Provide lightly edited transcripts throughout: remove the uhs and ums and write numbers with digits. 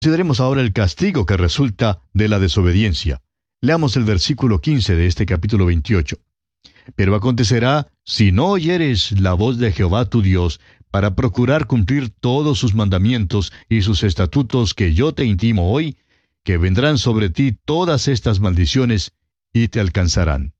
Consideremos ahora el castigo que resulta de la desobediencia. Leamos el versículo 15 de este capítulo 28. Pero acontecerá, si no oyeres la voz de Jehová tu Dios, para procurar cumplir todos sus mandamientos y sus estatutos que yo te intimo hoy, que vendrán sobre ti todas estas maldiciones y te alcanzarán.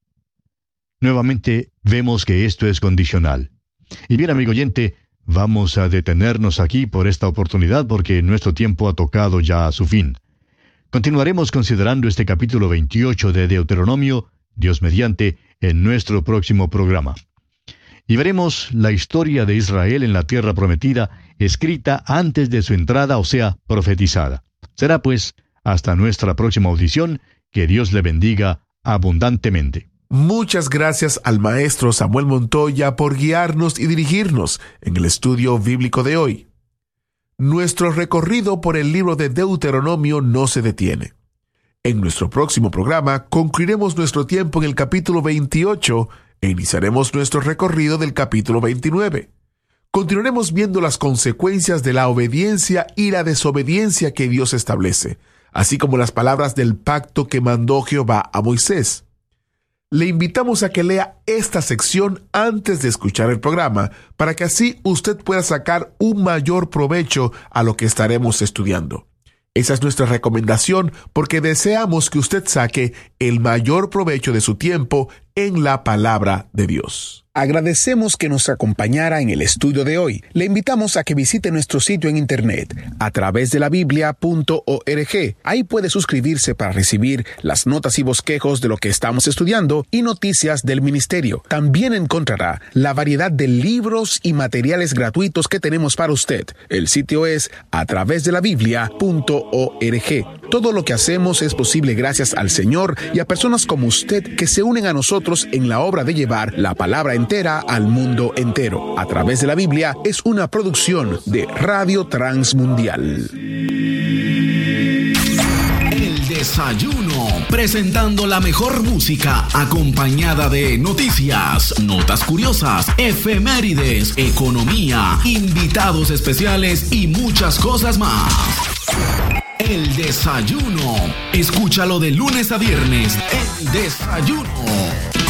Nuevamente vemos que esto es condicional. Y bien, amigo oyente, vamos a detenernos aquí por esta oportunidad porque nuestro tiempo ha tocado ya a su fin. Continuaremos considerando este capítulo 28 de Deuteronomio, Dios mediante, en nuestro próximo programa. Y veremos la historia de Israel en la tierra prometida, escrita antes de su entrada, o sea, profetizada. Será pues, hasta nuestra próxima audición, que Dios le bendiga abundantemente. Muchas gracias al maestro Samuel Montoya por guiarnos y dirigirnos en el estudio bíblico de hoy. Nuestro recorrido por el libro de Deuteronomio no se detiene. En nuestro próximo programa concluiremos nuestro tiempo en el capítulo 28 e iniciaremos nuestro recorrido del capítulo 29. Continuaremos viendo las consecuencias de la obediencia y la desobediencia que Dios establece, así como las palabras del pacto que mandó Jehová a Moisés. Le invitamos a que lea esta sección antes de escuchar el programa, para que así usted pueda sacar un mayor provecho a lo que estaremos estudiando. Esa es nuestra recomendación porque deseamos que usted saque el mayor provecho de su tiempo en la palabra de Dios. Agradecemos que nos acompañara en el estudio de hoy. Le invitamos a que visite nuestro sitio en internet a través de la biblia.org. Ahí puede suscribirse para recibir las notas y bosquejos de lo que estamos estudiando y noticias del ministerio. También encontrará la variedad de libros y materiales gratuitos que tenemos para usted. El sitio es a través de la biblia.org. Todo lo que hacemos es posible gracias al Señor y a personas como usted que se unen a nosotros en la obra de llevar la palabra entera al mundo entero. A través de la Biblia es una producción de Radio Transmundial. El desayuno, presentando la mejor música, acompañada de noticias, notas curiosas, efemérides, economía, invitados especiales y muchas cosas más. El desayuno. Escúchalo de lunes a viernes. El desayuno.